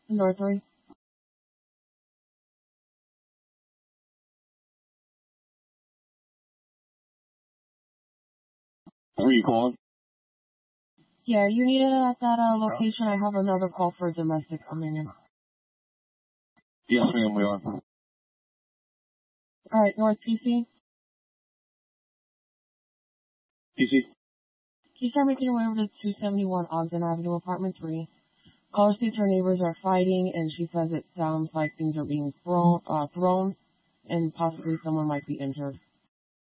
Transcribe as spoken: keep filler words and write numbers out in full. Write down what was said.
Northbury. Where are you calling? Yeah, you needed it at that uh, location. I have another call for domestic coming in. Yes, ma'am, we are. All right, North P C. P C? Can you start making your way over to two seventy-one Ogden Avenue, apartment three? Caller states her neighbors are fighting, and she says it sounds like things are being thrown, uh, thrown, and possibly someone might be injured.